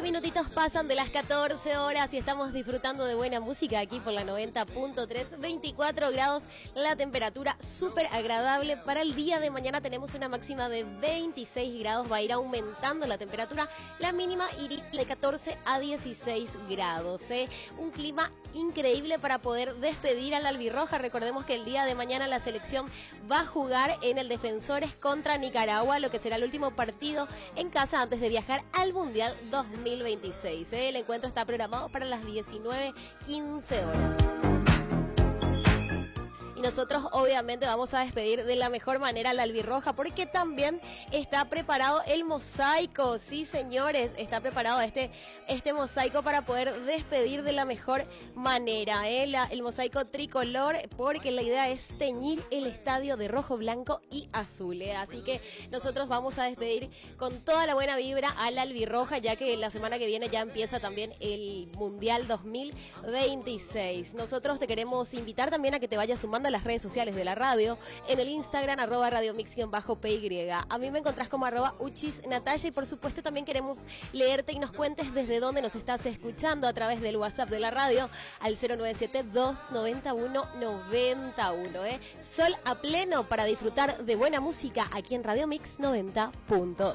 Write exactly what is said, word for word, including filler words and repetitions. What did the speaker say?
treinta minutitos pasan de las catorce horas y estamos disfrutando de buena música aquí por la noventa punto tres. veinticuatro grados la temperatura, súper agradable. Para el día de mañana tenemos una máxima de veintiséis grados, va a ir aumentando la temperatura. La mínima iría de catorce a dieciséis grados. ¿eh? Un clima increíble para poder despedir a la albirroja. Recordemos que el día de mañana la selección va a jugar en el Defensores contra Nicaragua, lo que será el último partido en casa antes de viajar al Mundial dos mil veintiséis. ¿eh? El encuentro está programado para las diecinueve quince horas. Y nosotros obviamente vamos a despedir de la mejor manera a la albirroja, porque también está preparado el mosaico. Sí, señores, está preparado este, este mosaico para poder despedir de la mejor manera. ¿eh? La, el mosaico tricolor, porque la idea es teñir el estadio de rojo, blanco y azul. ¿eh? Así que nosotros vamos a despedir con toda la buena vibra a la albirroja, ya que la semana que viene ya empieza también el Mundial dos mil veintiséis. Nosotros te queremos invitar también a que te vayas sumando a las redes sociales de la radio, en el Instagram arroba radiomix-py. A mí me encontrás como arroba uchis Natalia, y por supuesto también queremos leerte y nos cuentes desde dónde nos estás escuchando a través del WhatsApp de la radio al cero nueve siete, dos nueve uno, nueve uno. ¿eh? Sol a pleno para disfrutar de buena música aquí en Radio Mix noventa punto